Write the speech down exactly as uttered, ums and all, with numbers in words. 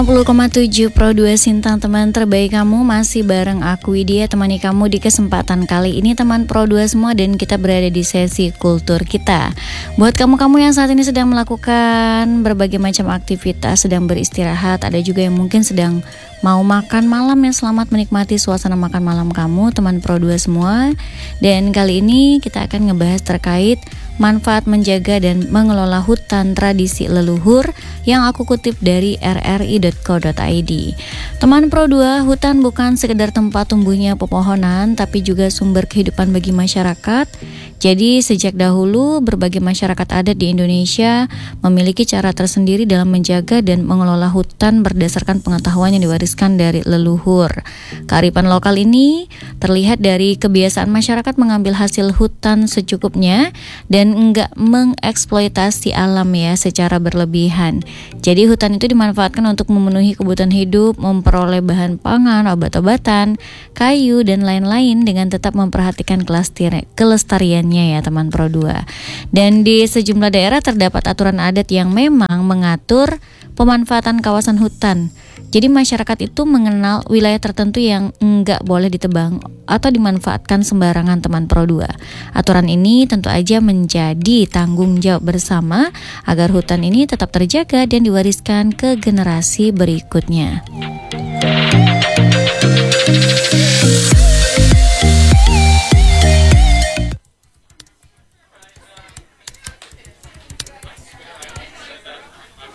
enam puluh koma tujuh Pro dua Sintang, teman terbaik kamu. Masih bareng aku Widya, temani kamu di kesempatan kali ini teman Pro dua semua. Dan kita berada di sesi kultur kita. Buat kamu-kamu yang saat ini sedang melakukan berbagai macam aktivitas, sedang beristirahat, ada juga yang mungkin sedang mau makan malam, ya selamat menikmati suasana makan malam kamu teman Pro dua semua. Dan kali ini kita akan ngebahas terkait manfaat menjaga dan mengelola hutan tradisi leluhur yang aku kutip dari r r i dot co dot i d. Teman Pro dua, hutan bukan sekedar tempat tumbuhnya pepohonan, tapi juga sumber kehidupan bagi masyarakat. Jadi sejak dahulu berbagai masyarakat adat di Indonesia memiliki cara tersendiri dalam menjaga dan mengelola hutan berdasarkan pengetahuan yang diwariskan dari leluhur. Kearifan lokal ini terlihat dari kebiasaan masyarakat mengambil hasil hutan secukupnya dan enggak mengeksploitasi alam ya secara berlebihan. Jadi hutan itu dimanfaatkan untuk memenuhi kebutuhan hidup, memperoleh bahan pangan, obat-obatan, kayu dan lain-lain dengan tetap memperhatikan kelestariannya ya teman Pro dua. Dan di sejumlah daerah terdapat aturan adat yang memang mengatur pemanfaatan kawasan hutan. Jadi masyarakat itu mengenal wilayah tertentu yang enggak boleh ditebang atau dimanfaatkan sembarangan teman Pro dua. Aturan ini tentu aja menjadi tanggung jawab bersama agar hutan ini tetap terjaga dan diwariskan ke generasi berikutnya.